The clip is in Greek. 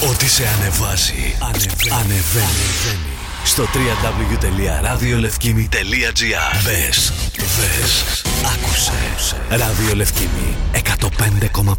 Ό,τι σε ανεβάζει, ανεβαίνει. Στο www.radiolefkimi.gr. Μπες, άκουσε. Ράδιο Λευκήμη 105,5.